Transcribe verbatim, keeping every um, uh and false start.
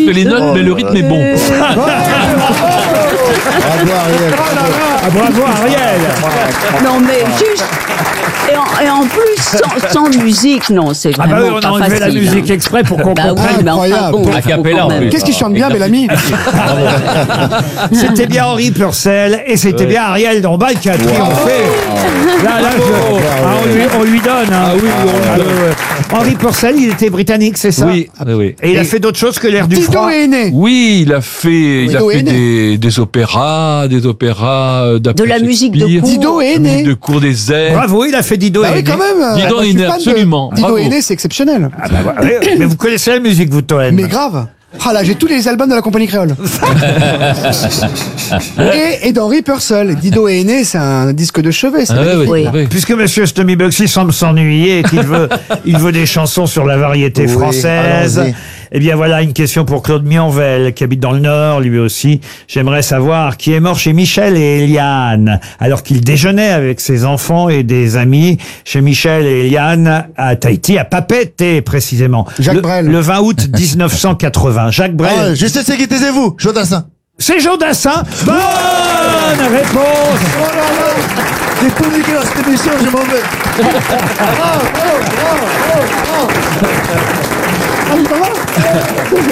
porte les notes, mais le rythme est bon. Bravo Ariel. Ah, bravo Ariel. Non, mais juste. Et en, et en plus, sans, sans musique, non, c'est Ah vraiment bah oui, on a pas enlevé facile, la musique hein. exprès pour qu'on Bah oui, comprenne. mais enfin Incroyable. bon. A faut cappella, quand en même. plus. Qu'est-ce qui chante bien, Bellamy? C'était bien Henri Purcell et c'était bien Ariel Dombal qui a triomphé. Là, là, je- ah, on, lui, on lui donne. Hein. Ah oui, on lui Ah, donne. ouais, ouais. Henri Purcell, il était britannique, c'est ça? Oui, oui, oui. Et il a fait d'autres choses que l'air du Dido froid. est né. Oui, il a fait, il a Dido fait est né. des, des opéras, des opéras euh, d'après De la musique de Shakespeare, cour. Dido est la musique né. de cour des airs. Bravo, il a fait Dido Bah et oui, quand même. Dido Moi, je est suis né, fan de- absolument. Dido Bravo. est né, c'est exceptionnel. Ah bah, ouais, mais vous connaissez la musique, vous, Toen? Mais grave. Ah là, j'ai tous les albums de la compagnie créole. et, et d'Henri Purcell. Dido est né, c'est un disque de chevet. c'est Ah ouais, magnifique. ouais, Oui. ouais. Puisque Monsieur Stomy Bugsy semble s'ennuyer et qu'il veut, il veut des chansons sur la variété Oui, française, allons-y. eh bien voilà une question pour Claude Mionvel, qui habite dans le Nord, lui aussi. J'aimerais savoir qui est mort chez Michel et Eliane, alors qu'il déjeunait avec ses enfants et des amis chez Michel et Eliane à Tahiti, à Papeete précisément. Jacques le, Brel. Le vingt août mille neuf cent quatre-vingts. Jacques Brel. Ah, je sais c'est qui, taisez-vous, Jodassin. C'est Jean Dassin. Bonne réponse. J'ai tout niqué dans cette émission, je m'en vais. Ah, ça va